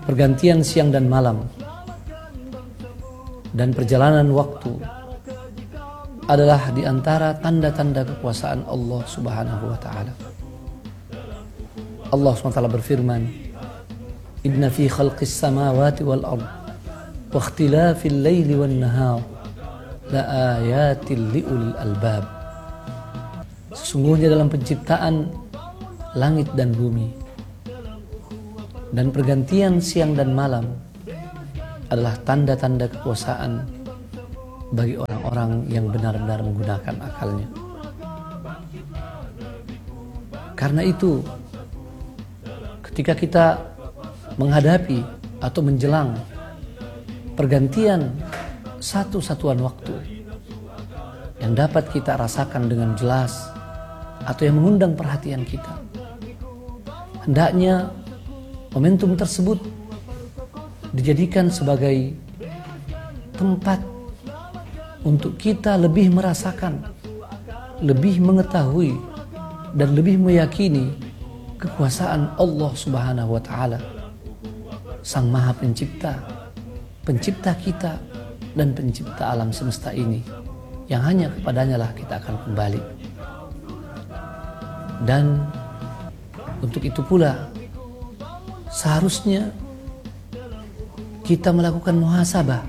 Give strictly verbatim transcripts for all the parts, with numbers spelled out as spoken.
pergantian siang dan malam dan perjalanan waktu adalah di antara tanda-tanda kekuasaan Allah Subhanahu wa taala. Allah subhanahu wa taala berfirman, "Inna fi khalqis samawati wal ard wa ikhtilafil laili wan nahar la ayatil liulil albab." Sesungguhnya dalam penciptaan langit dan bumi dan pergantian siang dan malam adalah tanda-tanda kekuasaan bagi orang-orang yang benar-benar menggunakan akalnya. Karena itu, ketika kita menghadapi atau menjelang pergantian satu satuan waktu yang dapat kita rasakan dengan jelas atau yang mengundang perhatian kita, hendaknya momentum tersebut dijadikan sebagai tempat untuk kita lebih merasakan, lebih mengetahui, dan lebih meyakini kekuasaan Allah Subhanahu wa taala, Sang Maha Pencipta, pencipta kita dan pencipta alam semesta ini, yang hanya kepadanya lah kita akan kembali. Dan untuk itu pula seharusnya kita melakukan muhasabah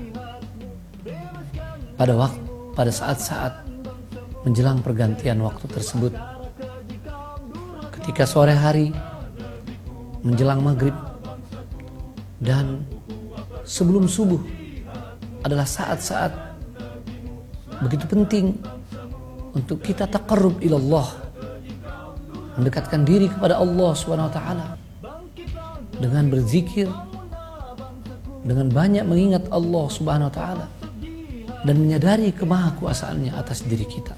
pada waktu pada saat-saat menjelang pergantian waktu tersebut. Ketika sore hari menjelang maghrib dan sebelum subuh adalah saat-saat begitu penting untuk kita taqarrub ilallah, mendekatkan diri kepada Allah Subhanahu wa taala dengan berzikir, dengan banyak mengingat Allah Subhanahu wa taala dan menyadari kemahakuasaannya atas diri kita.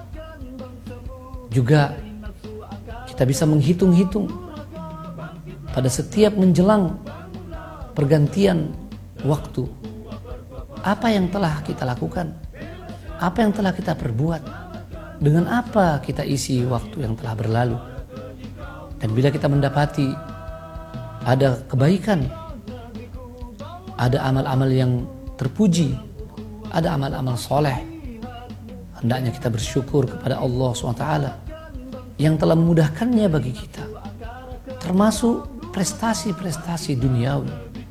Juga kita bisa menghitung-hitung pada setiap menjelang pergantian waktu, apa yang telah kita lakukan, apa yang telah kita perbuat, dengan apa kita isi waktu yang telah berlalu. Dan bila kita mendapati ada kebaikan, ada amal-amal yang terpuji, ada amal-amal soleh, hendaknya kita bersyukur kepada Allah subhanahu wa taala yang telah memudahkannya bagi kita, termasuk prestasi-prestasi duniawi.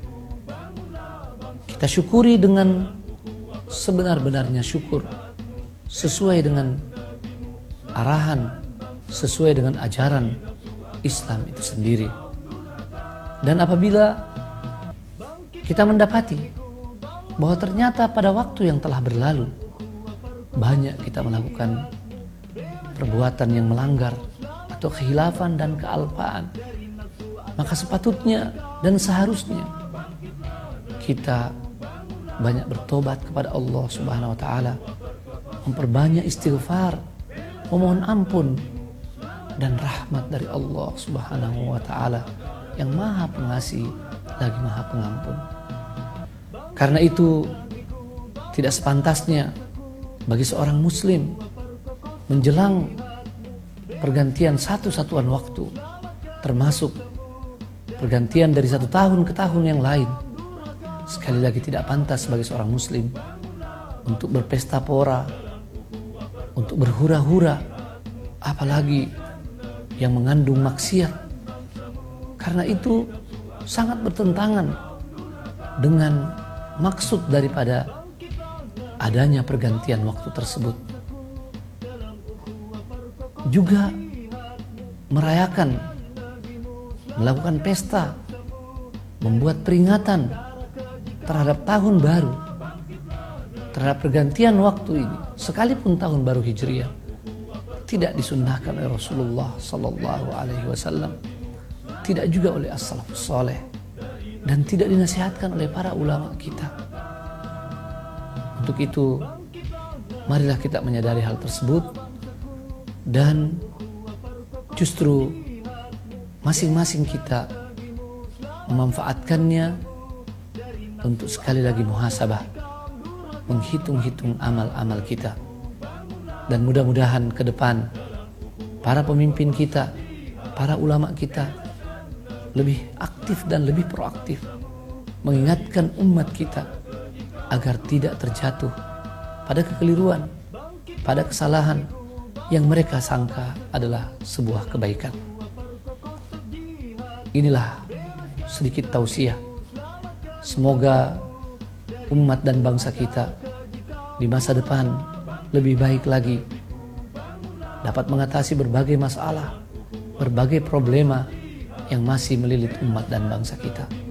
Kita syukuri dengan sebenar-benarnya syukur, sesuai dengan arahan, sesuai dengan ajaran Islam itu sendiri. Dan apabila kita mendapati bahwa ternyata pada waktu yang telah berlalu banyak kita melakukan perbuatan yang melanggar atau khilafan dan kealpaan, maka sepatutnya dan seharusnya kita banyak bertobat kepada Allah Subhanahu wa taala, memperbanyak istighfar, memohon ampun dan rahmat dari Allah Subhanahu wa taala yang Maha Pengasih lagi Maha Pengampun. Karena itu tidak sepantasnya bagi seorang muslim menjelang pergantian satu satuan waktu, termasuk pergantian dari satu tahun ke tahun yang lain, sekali lagi tidak pantas bagi seorang muslim untuk berpesta pora, untuk berhura-hura, apalagi yang mengandung maksiat. Karena itu sangat bertentangan dengan maksud daripada adanya pergantian waktu tersebut. Juga merayakan, melakukan pesta, membuat peringatan terhadap tahun baru, terhadap pergantian waktu ini, sekalipun tahun baru Hijriah, tidak disunnahkan oleh Rasulullah Sallallahu Alaihi Wasallam, tidak juga oleh as-salafus saleh, dan tidak dinasihatkan oleh para ulama kita. Untuk itu, marilah kita menyadari hal tersebut dan justru masing-masing kita memanfaatkannya untuk sekali lagi muhasabah, menghitung-hitung amal-amal kita. Dan mudah-mudahan ke depan para pemimpin kita, para ulama kita lebih aktif dan lebih proaktif mengingatkan umat kita agar tidak terjatuh pada kekeliruan, pada kesalahan yang mereka sangka adalah sebuah kebaikan. Inilah sedikit tausiah. Semoga umat dan bangsa kita di masa depan lebih baik lagi, dapat mengatasi berbagai masalah, berbagai problema yang masih melilit umat dan bangsa kita.